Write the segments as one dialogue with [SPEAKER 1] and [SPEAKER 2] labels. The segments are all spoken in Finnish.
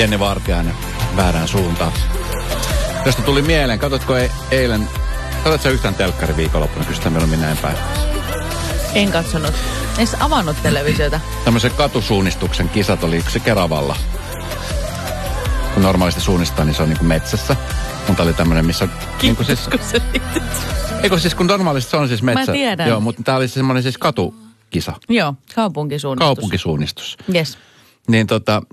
[SPEAKER 1] Jenni Vartiainen väärään suuntaan. Josta tuli mieleen, katsotko eilen, katsotko yhtään telkkari viikonloppuna, kysytään mieluummin näin päin?
[SPEAKER 2] En katsonut. Eikö avannut televisiota?
[SPEAKER 1] Tämmöisen katusuunnistuksen kisat oli se Keravalla. Kun normaalisti suunnistaa, niin se on niin kuin metsässä. Mutta oli tämmöinen, missä... Niin kuin siis, eikö siis, kun normaalisti se on siis metsä.
[SPEAKER 2] Mä tiedän.
[SPEAKER 1] Joo, mutta tää oli semmoinen siis katukisa.
[SPEAKER 2] Joo, kaupunkisuunnistus.
[SPEAKER 1] Kaupunkisuunnistus.
[SPEAKER 2] Yes.
[SPEAKER 1] Niin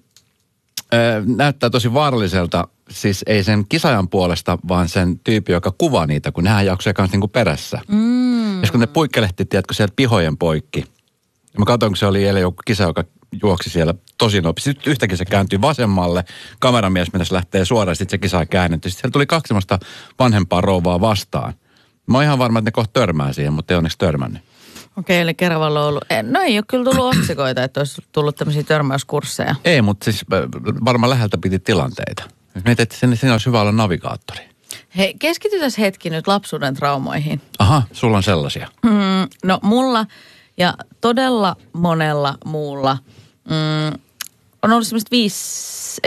[SPEAKER 1] näyttää tosi vaaralliselta, siis ei sen kisajan puolesta, vaan sen tyyppi, joka kuvaa niitä, kun nehän jaksoja kanssa niinku perässä. Ja kun ne puikkelehti, tiedätkö, sieltä pihojen poikki. Ja mä katsoin, kun se oli eilen joku kisa, joka juoksi siellä tosi nopeasti. Sitten yhtäkkiä se kääntyi vasemmalle, kameramies mennessä lähtee suoraan, sitten se kisa käännetty. Sitten siellä tuli 2 semmoista vanhempaa rouvaa vastaan. Mä oon ihan varma, että ne kohta törmää siihen, mutta ei onneksi törmännyt. Okei,
[SPEAKER 2] eli Keravalla on ollut... No ei ole kyllä tullut otsikoita, että olisi tullut tämmöisiä törmäyskursseja.
[SPEAKER 1] Ei, mutta siis varmaan läheltä piti tilanteita. Mietin, että siinä olisi hyvä olla navigaattori.
[SPEAKER 2] Hei, keskitytään hetki nyt lapsuuden traumoihin.
[SPEAKER 1] Aha, sulla on sellaisia.
[SPEAKER 2] No mulla ja todella monella muulla on ollut semmoista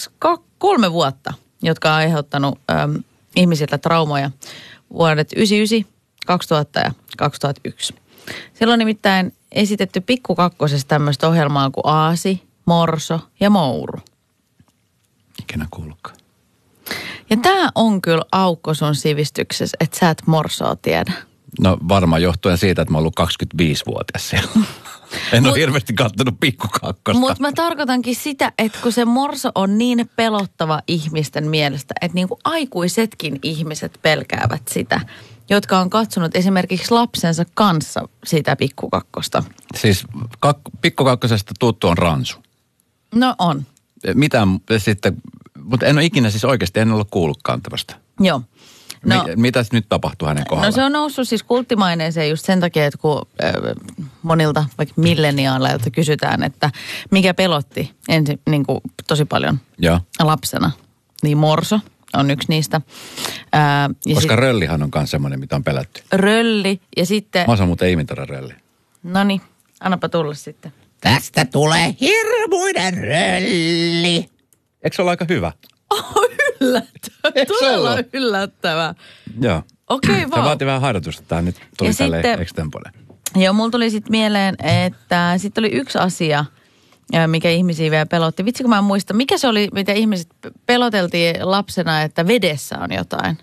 [SPEAKER 2] 3 vuotta, jotka on aiheuttanut ihmisiltä traumoja. Vuodet 1999, 2000 ja 2001. Silloin nimittäin esitetty Pikku Kakkosessa tämmöistä ohjelmaa kuin Aasi, Morso ja Mouru.
[SPEAKER 1] Ikinä kuullutkaan.
[SPEAKER 2] Ja tää on kyllä aukko sun sivistyksessä, että sä et Morsoa tiedä.
[SPEAKER 1] No varmaan johtuen siitä, että mä oon ollut 25-vuotias siellä. En ole hirveästi katsonut Pikku Kakkosta.
[SPEAKER 2] Mutta mä tarkoitankin sitä, että kun se Morso on niin pelottava ihmisten mielestä, että niin kuin aikuisetkin ihmiset pelkäävät sitä, jotka on katsonut esimerkiksi lapsensa kanssa sitä Pikku Kakkosta.
[SPEAKER 1] Siis Pikku Kakkosesta tuttu on Ransu.
[SPEAKER 2] No on.
[SPEAKER 1] Mitä sitten, mutta en ole ikinä siis oikeasti, en ole kuullutkaan tästä.
[SPEAKER 2] Joo. No,
[SPEAKER 1] mitäs nyt tapahtuu hänen kohdallaan?
[SPEAKER 2] No se on noussut siis kulttimaineeseen just sen takia, että kun monilta vaikka milleniaaleilta kysytään, että mikä pelotti ensin niin kuin tosi paljon lapsena, niin Morso on yksi niistä.
[SPEAKER 1] Koska röllihan on myös semmoinen, mitä on pelätty.
[SPEAKER 2] Rölli ja sitten...
[SPEAKER 1] Mä osaan muuten imitoida rölli.
[SPEAKER 2] Noniin, annapa tulla sitten.
[SPEAKER 3] Tästä tulee hirmuinen rölli.
[SPEAKER 1] Eikö se ole aika hyvä?
[SPEAKER 2] Yllättävää. Todella yllättävää.
[SPEAKER 1] Joo.
[SPEAKER 2] Okei,
[SPEAKER 1] Se vaatii vähän harjoitusta. Tämä nyt tuli tälleen extempore.
[SPEAKER 2] Joo, mulla tuli sitten mieleen, että sitten oli yksi asia, mikä ihmisiä vielä pelotti. Vitsi, kun mä en muista. Mikä se oli, mitä ihmiset peloteltiin lapsena, että vedessä on jotain?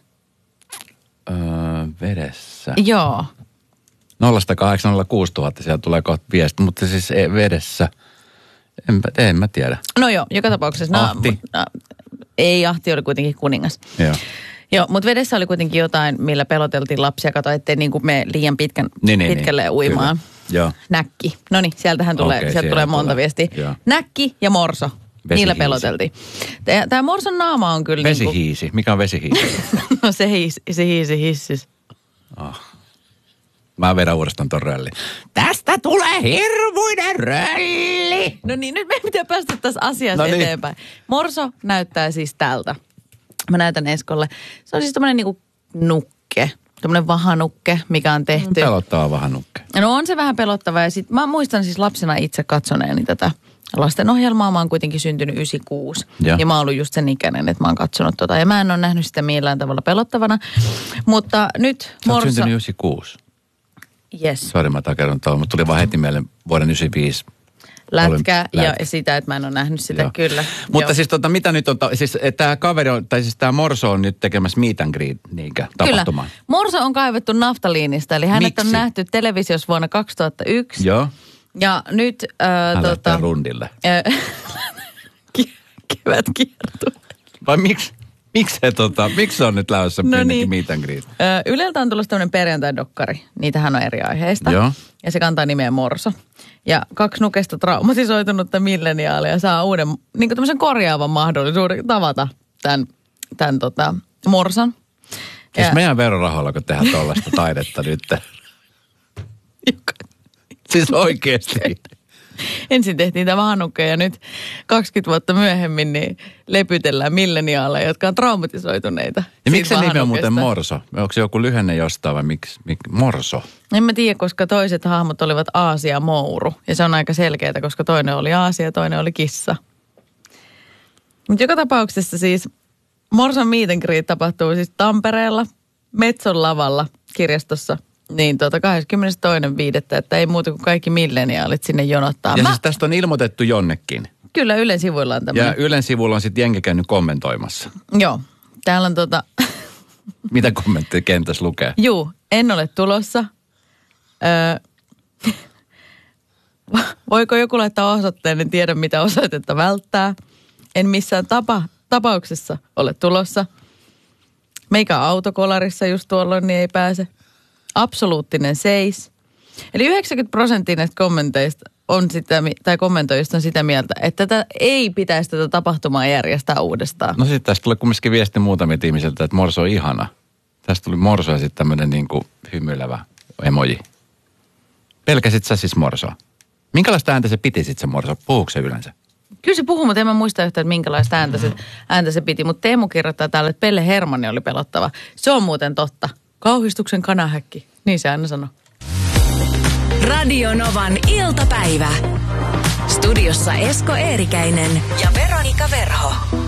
[SPEAKER 1] Vedessä?
[SPEAKER 2] Joo.
[SPEAKER 1] 0806000 siellä tulee kohta viesti, mutta siis vedessä, en mä tiedä.
[SPEAKER 2] No joo, joka tapauksessa.
[SPEAKER 1] Ahti.
[SPEAKER 2] Ei, Ahti oli kuitenkin kuningas.
[SPEAKER 1] Joo.
[SPEAKER 2] Joo, mutta vedessä oli kuitenkin jotain, millä peloteltiin lapsia. Kato, ettei niin kuin me liian pitkälle uimaan.
[SPEAKER 1] Joo.
[SPEAKER 2] Näkki. No niin, sieltähän tulee monta viestiä. Joo. Näkki ja Morso.
[SPEAKER 1] Vesihiisi.
[SPEAKER 2] Niillä peloteltiin. Tämä Morson naama on kyllä...
[SPEAKER 1] Vesihiisi. Niin kuin... Mikä on vesihiisi?
[SPEAKER 2] No se hiisi hissis.
[SPEAKER 1] Oh. Mä vedän uudestaan ton röllin.
[SPEAKER 3] Tästä tulee hirmuinen rölli.
[SPEAKER 2] No niin, nyt me pitää päästä tässä asiassa eteenpäin. Morso näyttää siis tältä. Mä näytän Eskolle. Se on siis tämmönen niinku nukke. Tämmönen vahanukke, mikä on tehty.
[SPEAKER 1] Pelottava vahanukke.
[SPEAKER 2] No on se vähän pelottava. Ja sit mä muistan siis lapsena itse katsoneeni tätä lastenohjelmaa. Mä oon kuitenkin syntynyt 96. Ja mä oon ollut just sen ikäinen, että mä oon katsonut tota. Ja mä en ole nähnyt sitä millään tavalla pelottavana. Mutta nyt Morso...
[SPEAKER 1] Sä oot syntynyt 96.
[SPEAKER 2] Yes.
[SPEAKER 1] Sori, mä kerron tuolla, mutta tuli vaan heti mieleen vuoden 95.
[SPEAKER 2] Lätkä ja sitä, että mä en ole nähnyt sitä, joo. Kyllä.
[SPEAKER 1] Mutta siis mitä nyt on, siis tämä kaveri on, tai siis tämä Morso on nyt tekemässä meet and greet tapahtumaan.
[SPEAKER 2] Kyllä. Morso on kaivettu naftaliinista, eli hänet on nähty televisiossa vuonna 2001.
[SPEAKER 1] Joo.
[SPEAKER 2] Ja nyt...
[SPEAKER 1] Hän lähtee rundille.
[SPEAKER 2] Kevätkiertue.
[SPEAKER 1] Vai miksi se on nyt lähdössä pienikin meet and greet?
[SPEAKER 2] Yleltä on tullut tämmöinen perjantai-dokkari. Niitähän on eri aiheista.
[SPEAKER 1] Joo.
[SPEAKER 2] Ja se kantaa nimeä Morso. Ja 2 nukesta traumatisoitunutta milleniaalia saa uuden, niin kuin tämmöisen korjaavan mahdollisuuden tavata tämän Morson.
[SPEAKER 1] Siis meidän verorahoilla, kun tehdään tuollaista taidetta nyt. Siis oikeasti.
[SPEAKER 2] Ensin tehtiin tämä vahanukke ja nyt 20 vuotta myöhemmin niin lepytellään milleniaaleja, jotka on traumatisoituneita.
[SPEAKER 1] Ja miksi se nimi on muuten Morso? Onko se joku lyhenne jostain vai miksi Morso?
[SPEAKER 2] En mä tiedä, koska toiset hahmot olivat Aasi ja Mouru. Ja se on aika selkeää, koska toinen oli Aasi ja toinen oli kissa. Mutta joka tapauksessa siis Morson meet and greet tapahtuu siis Tampereella, Metson lavalla kirjastossa. Niin 22.5. Että ei muuta kuin kaikki milleniaalit sinne jonottaa.
[SPEAKER 1] Ja siis tästä on ilmoitettu jonnekin.
[SPEAKER 2] Kyllä Ylen sivuilla on tämmöinen.
[SPEAKER 1] Ja Ylen sivuilla on sitten jengi käynyt kommentoimassa.
[SPEAKER 2] Joo. Täällä on
[SPEAKER 1] Mitä kommentteja kentässä lukee?
[SPEAKER 2] Juu, en ole tulossa. Voiko joku laittaa osoitteen, en tiedä mitä osoitetta välttää. En missään tapauksessa ole tulossa. Meikä autokolarissa just tuolloin, niin ei pääse. Absoluuttinen seis. Eli 90% näistä kommenteista on kommentoijista on sitä mieltä, että tätä ei pitäisi tätä tapahtumaa järjestää uudestaan.
[SPEAKER 1] No sitten tästä tuli kumminkin viesti muutamilta ihmisiltä, että Morso on ihana. Tästä tuli Morso ja sitten tämmöinen niin kuin hymyilevä emoji. Pelkäsit sä siis Morsoa? Minkälaista ääntä se piti sitten se Morso? Puhuuko se yleensä?
[SPEAKER 2] Kyllä se puhuu, mutta en mä muista yhtään, että minkälaista ääntä se piti. Mutta Teemu kirjoittaa täällä, että Pelle Hermanni oli pelottava. Se on muuten totta. Kauhistuksen kanahäkki. Niin se aina sanoo.
[SPEAKER 4] Radio Novan iltapäivä. Studiossa Esko Eerikäinen ja Veronika Verho.